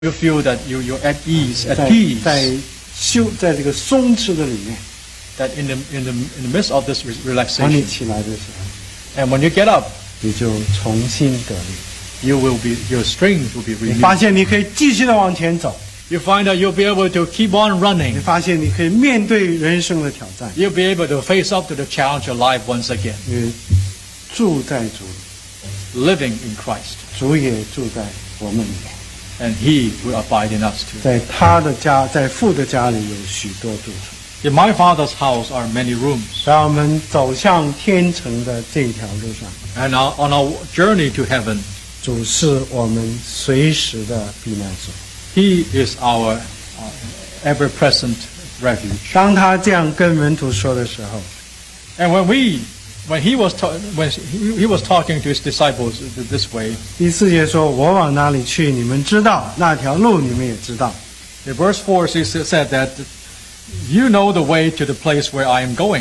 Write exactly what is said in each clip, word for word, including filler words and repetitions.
You feel that you you're at ease, at 在 peace. 在修在这个松弛的里面， That in the in the in the midst of this re- 当你 relaxation, 起来的时候， and when you get up, 你就重新得力。 you will be your strength will be 你发 renewed. 现你可以继续的往前走， You find that you'll be able to keep on 你 running. 发现你可以面对人生的挑战， You'll be able to face up to the challenge of life once again. 因为住在主里， Living in Christ, 主也住在我们里面。 and He will abide in us too. 在他的家，在父的家里有许多住处。 In my Father's house are many rooms, 让我们走向天城的这条路上， and our, on our journey to heaven, 主是我们随时的避难所。 He is our uh, ever-present refuge. 当他这样跟门徒说的时候， And when we, when he was ta- when he, he was talking to his disciples this way, 第四节说：“我往哪里去，你们知道；那条路你们也知道。 in verse four, he said that you know the way to the place where I am going. ”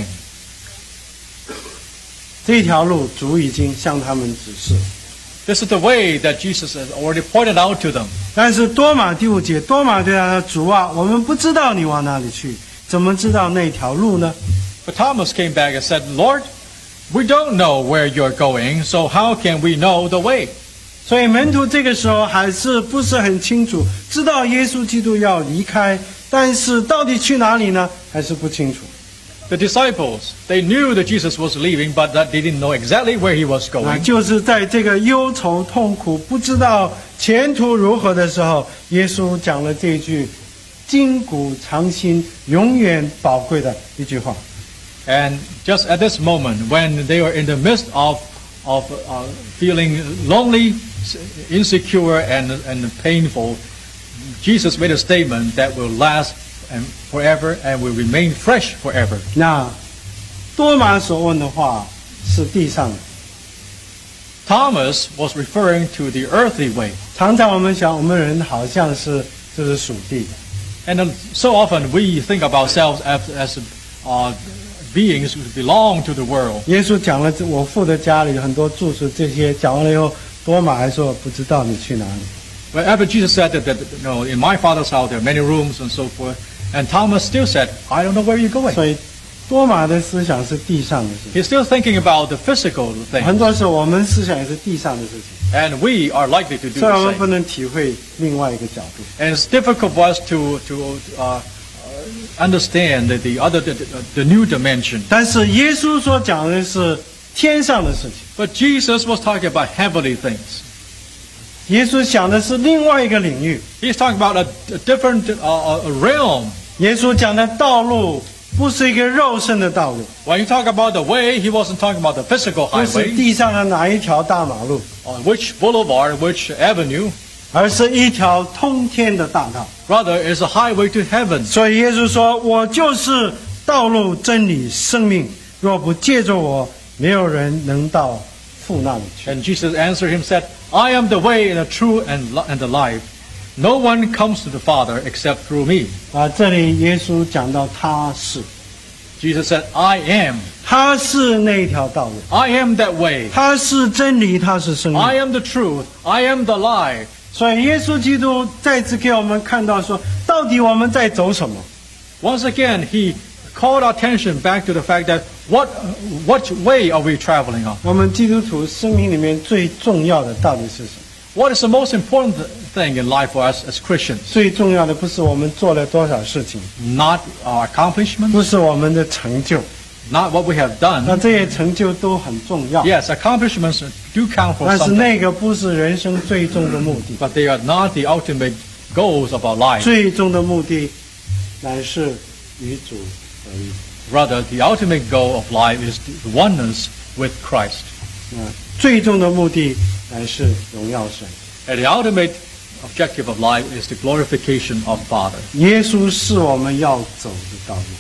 这条路主已经向他们指示。 This is the way that Jesus has already pointed out to them. 但是多马第五节，多马对他说：“主啊，我们不知道你往哪里去，怎么知道那条路呢？” But Thomas came back and said, Lord, we don't know where you're going, so how can we know the way? 所以门徒这个时候还是不是很清楚，知道耶稣基督要离开，但是到底去哪里呢？还是不清楚。 The disciples, they knew that Jesus was leaving, but that they didn't know exactly where he was 啊， going. 就是在这个忧愁痛苦、不知道前途如何的时候，耶稣讲了这句筋骨常新、永远宝贵的一句话。 And just at this moment, when they were in the midst of, of uh, feeling lonely, insecure, and, and painful, Jesus made a statement that will last and forever and will remain fresh forever. 那多马所问的话是地上的。 Thomas was referring to the earthly way. 常常我们想，我们人好像是就是属地的， And uh, so often we think of ourselves as, as uh, beings who belong to the world. 耶稣讲了，我父的家里有很多住处，这些讲完了以后，多马还说不知道你去哪里。 But after Jesus said that, that you know, in my Father's house there are many rooms and so forth, and Thomas still said, I don't know where you're going. 所以多马的思想是地上的事情， He's still thinking about the physical 很 things, 多时候我们思想也是地上的事情， and we are likely to do 所以我 the 们不 same. 能体会另外一个角度。 And it's difficult for us to to uh, understand the, the other the, the new dimension. 但是耶稣所讲的是天上的事情， But Jesus was talking about heavenly things. 耶稣想的是另外一个领域。 He's talking about a, a different uh, a realm. 耶稣讲的道路不是一个肉身的道路， When you talk about the way, he wasn't talking about the physical 不是 highway, 地上的哪一条大马路， on which boulevard, which avenue. 而是一条通天的大道。 Rather, it's a highway to heaven. 所以耶稣说：“我就是道路、真理、生命，若不借着我，没有人能到父那里去。” And Jesus answered him, said, I am the way and the truth and, li- and the life. No one comes to the Father except through me. 啊，这里耶稣讲到他是， Jesus said, I am. 他是那条道路， I am that way. 他是真理，他是生命。 I am the truth. I am the life. 所以耶稣基督再次给我们看到说，到底我们在走什么？ Once again, he called our attention back to the fact that what, what way are we traveling on? 我们基督徒生命里面最重要的到底是什么？ What is the most important thing in life for us as Christians? 最重要的不是我们做了多少事情， Not our accomplishments, 不是我们的成就， not what we have 那 done. 这些成就都很重要。 Yes, accomplishments do count for 但是 something, 那个不是人生最终的目的， but they are not the ultimate goals of our life. 最终的目的乃是与主合一。 Rather, the ultimate goal of life is the oneness with Christ. 啊，最终的目的乃是荣耀神。 And the ultimate objective of life is the glorification of Father. 耶稣是我们要走的道路，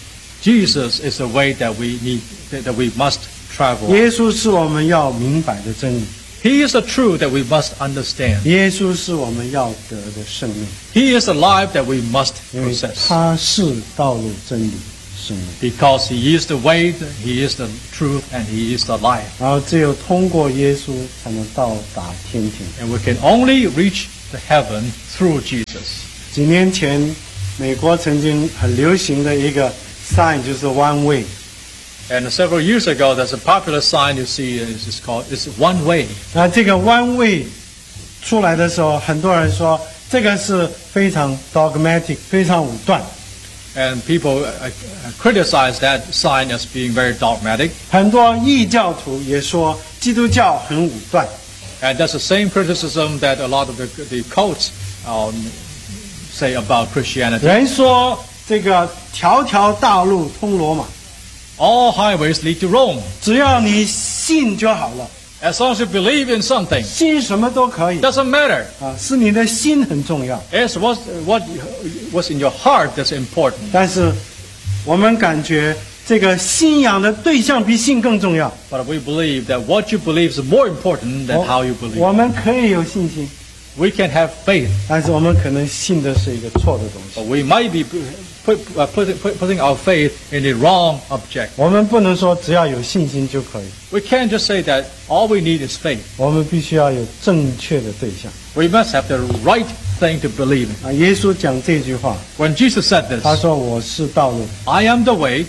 Jesus is the way that we need, that we must travel. 耶稣是我们要明白的真理， He is the truth that we must understand. 耶稣是我们要得的生命， He is the life that we must 因为 possess. 他是道路、真理、生命。 Because He is the way, He is the truth, and He is the life. 然后只有通过耶稣，才能到达天庭。 And we can only reach to heaven through Jesus. 几年前，美国曾经很流行的一个 sign 就是 one way。 And several years ago, there's a popular sign you see is is called it's one way. 那这个 one way 出来的时候，很多人说这个是非常 dogmatic， 非常武断。 And people uh, criticize that sign as being very dogmatic. 很多异教徒也说基督教很武断。 And that's the same criticism that a lot of the, the cults um, say about Christianity. 人说这个条条大路通罗马， All highways lead to Rome. 只要你信就好了， As long as you believe in something, 信什么都可以 doesn't matter. 啊，是你的心很重要。 It's what, what, what's in your heart that's important. 但是我们感觉这个信仰的对象比信更重要。 But we believe that what you believe is more important than how you 我 believe. 们可以有信心， We can have faith, 但是我们可能信的是一个错的东西。 but we might be put, uh, put, put, putting our faith in the wrong object. 我们不能说只要有信心就可以， We can't just say that all we need is faith. 我们必须要有正确的对象。 We must have the right thing to believe in. 啊，耶稣讲这句话， When Jesus said this, 他说：“我是道路。” I am the way,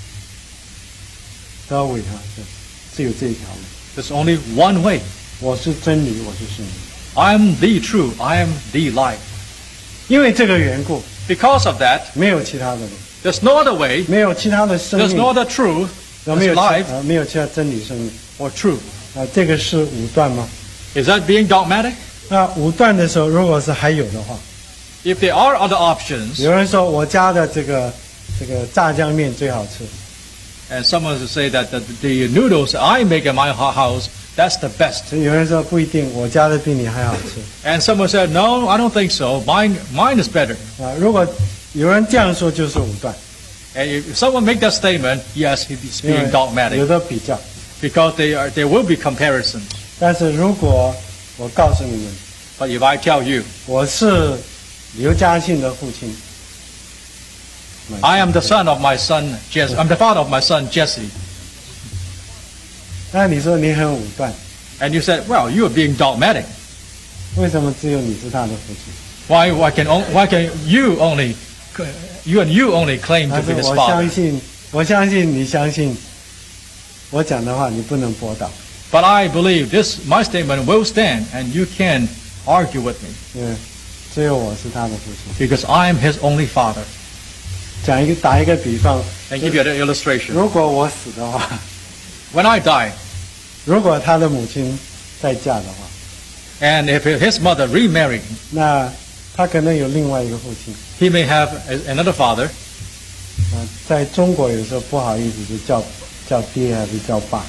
道路啊，是只有这一条路。 there's only one way. 我是真理，我是生命。 I am the truth, I am the life. 因为这个缘故， Because of that, 没有其他的路， there's no other way, 没有其他的生 there's 命， no other truth, 没有 there's 其 life 啊，没有其他真理生命 or truth. 啊，这个是武断吗？ Is that being dogmatic? 那武断的时候，如果是还有的话， If there are other options, 有人说我家的这个这个炸酱面最好吃， and someone will say that the, the noodles I make in my ho- house, that's the best. 有人说不一定，我家的比你还好吃 And someone said, no, I don't think so. Mine, mine is better. 啊。如果有人这样说，就是武断， And if someone make that statement, yes, he's 因 being 为 dogmatic 有的比较。 because they are, there will be comparisons. 但是如果我告诉你们， But if I tell you, 我是刘嘉信的父亲， I am the son of my son Jesse, I'm the father of my son Jesse, 那你说你很武断， and you said, well, you are being dogmatic. 为什么只有你是他的父亲？ Why, why can, on- why can you only, you and you only claim to 但 be 是 his 我相 father? 信，我相信你相信我讲的话，你不能驳倒， But I believe this, my statement will stand, and you can argue with me 因为只有我是他的父亲。 because I am his only father. 讲一个打一个比方， And give you an illustration. 如果我死的话， When I die, 如果他的母亲再嫁的话， and if his mother remarried, 那他可能有另外一个父亲。 he may have a- another father. 啊，在中国有时候不好意思就叫叫爹还是叫爸。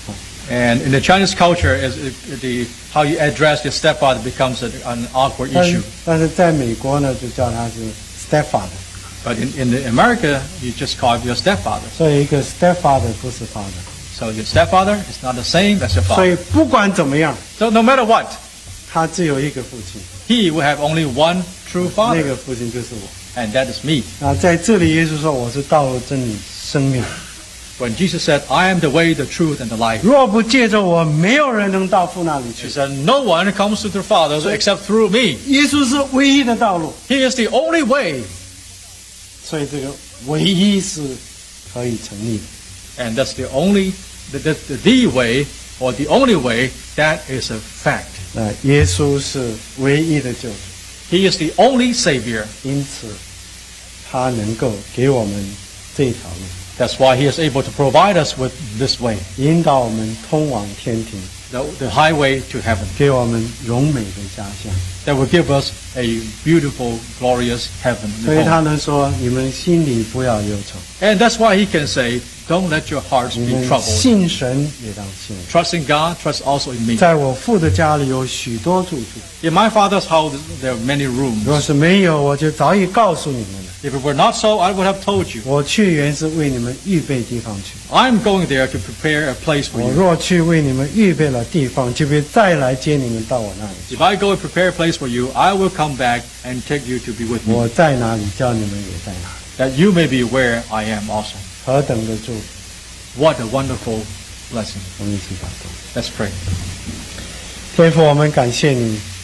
And in the Chinese culture, is is the how you address your stepfather becomes a, an awkward 但是 issue. 但是在美国呢，就叫他是 stepfather， But in, in the America, you just call him your stepfather. 所以一个 stepfather 不是 father。 So your stepfather is not the same as your 所 father. 以不管怎么样， So no matter what, 他只有一个父亲， he will have only one true 那 father, 个父亲就是我。 and that is me. 啊，在这里耶稣说我是道路、真理、生命， When Jesus said, I am the way, the truth, and the life, 若不借着我，没有人能到父那里 he 去。 said, no one comes to the Father except through me. 耶稣是唯一的道路， He is the only way, 所以这个唯一是可以成立的。 and that's the only, the, the, the, the way, or the only way, that is a fact. 那耶稣是唯一的救主， He is the only Savior. 因此他能够给我们这条路， That's why He is able to provide us with this way, 引导我们通往天庭， the, the highway to heaven, 给我们荣美的家乡。 that will give us a beautiful, glorious heaven. 所以他能说：“你们心里不要忧愁， And that's why He can say, don't let your hearts 你 be 们 troubled. 信神也当信我。 Trust in God, trust also in me. 在我父的家里有许多住处， In my Father's house, there are many 若 rooms. 是没有，我就早已告诉你们了。 If it were not so, I would have told you. 我去原是为你们预备地方去。 I'm going there to prepare a place for 我 you. 若去为你们预备了地方，就会再来接你们到我那里去。 If I go and prepare a place for you, I will come back and take you to be with 我 me, 在哪里，叫你们也在哪里。 that you may be where I am also. 何等的祝福！ What a wonderful blessing. 我们一起祷告。 Let's pray. 天父，我们感谢你，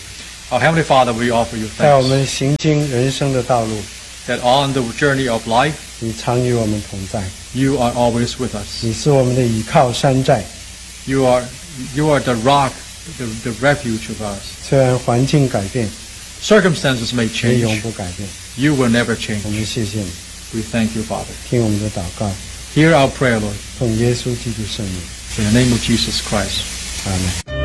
Our Heavenly Father, we offer you 在我 thanks 们行经人生的道路， that on the journey of life, 你常与我们同在， you are always with us. 你是我们的倚靠山寨。 You are, you are the rock, the, the refuge of us. 虽然环境改变， Circumstances may 也永 change. 不改变。 You will never 我 change. 们谢谢你， We thank you, Father. 听我们的祷告， Hear our prayer, Lord. 奉耶稣基督圣名， In the name of Jesus Christ. 阿门。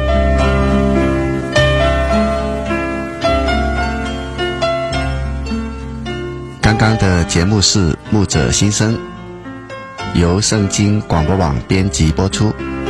刚刚的节目是牧者心声，由圣经广播网编辑播出。